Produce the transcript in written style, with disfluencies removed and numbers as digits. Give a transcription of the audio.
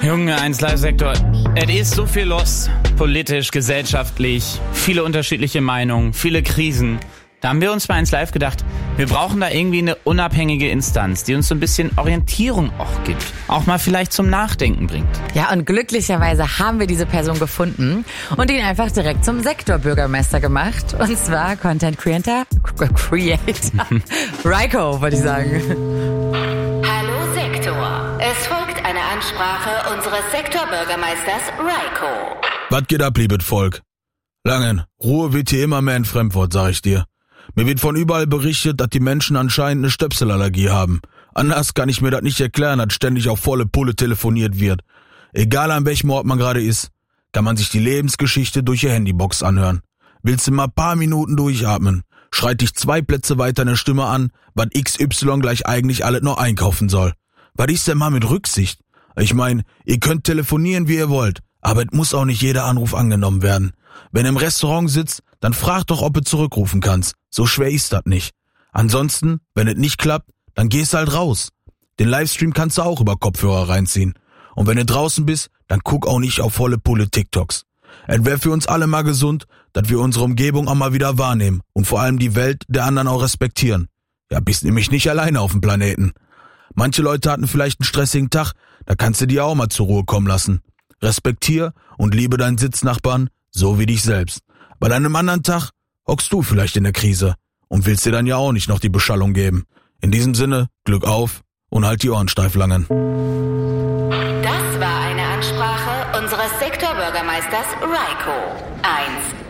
Junge, 1 Live-Sektor. Es ist so viel los. Politisch, gesellschaftlich, viele unterschiedliche Meinungen, viele Krisen. Da haben wir uns bei 1 Live gedacht, wir brauchen da irgendwie eine unabhängige Instanz, die uns so ein bisschen Orientierung auch gibt. Auch mal vielleicht zum Nachdenken bringt. Ja, und glücklicherweise haben wir diese Person gefunden und ihn einfach direkt zum Sektorbürgermeister gemacht. Und zwar Content Creator Raiko, würde ich sagen. Hallo Sektor. Es folgt eine Ansprache unseres Sektorbürgermeisters Raiko. Was geht ab, liebes Volk? Langen, Ruhe wird hier immer mehr ein Fremdwort, sag ich dir. Mir wird von überall berichtet, dass die Menschen anscheinend eine Stöpselallergie haben. Anders kann ich mir das nicht erklären, dass ständig auf volle Pulle telefoniert wird. Egal an welchem Ort man gerade ist, kann man sich die Lebensgeschichte durch ihr Handybox anhören. Willst du mal ein paar Minuten durchatmen, schreit dich 2 Plätze weiter eine Stimme an, was XY gleich eigentlich alles noch einkaufen soll. Was ist denn mal mit Rücksicht? Ich meine, ihr könnt telefonieren, wie ihr wollt, aber es muss auch nicht jeder Anruf angenommen werden. Wenn du im Restaurant sitzt, dann frag doch, ob du zurückrufen kannst. So schwer ist das nicht. Ansonsten, wenn es nicht klappt, dann gehst halt raus. Den Livestream kannst du auch über Kopfhörer reinziehen. Und wenn du draußen bist, dann guck auch nicht auf volle Pulle TikToks. Es wäre für uns alle mal gesund, dass wir unsere Umgebung auch mal wieder wahrnehmen und vor allem die Welt der anderen auch respektieren. Ja, bist nämlich nicht alleine auf dem Planeten. Manche Leute hatten vielleicht einen stressigen Tag, da kannst du die auch mal zur Ruhe kommen lassen. Respektier und liebe deinen Sitznachbarn, so wie dich selbst. Bei einem anderen Tag hockst du vielleicht in der Krise und willst dir dann ja auch nicht noch die Beschallung geben. In diesem Sinne, Glück auf und halt die Ohren steif, Langen. Das war eine Ansprache unseres Sektorbürgermeisters Raiko. 1